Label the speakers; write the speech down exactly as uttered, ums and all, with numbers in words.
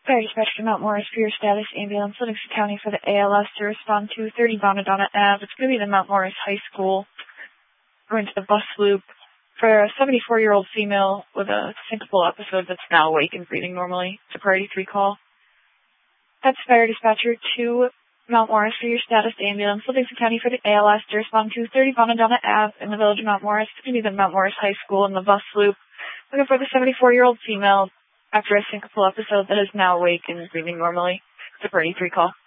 Speaker 1: Fire dispatch to Mount Morris for your status. Ambulance, Livingston County for the A L S to respond to thirty Bonadonna Ave. It's going to be the Mount Morris High School. Going to the bus loop for a seventy-four-year-old female with a syncopal episode that's now awake and breathing normally. It's a priority three call. That's fire dispatcher to Mount Morris for your status. Ambulance, Livingston County for the A L S to respond to thirty Bonadonna Ave in the village of Mount Morris. It's going to be the Mount Morris High School in the bus loop. Looking for the seventy-four-year-old female after a syncopal episode that is now awake and breathing normally. It's a priority three call.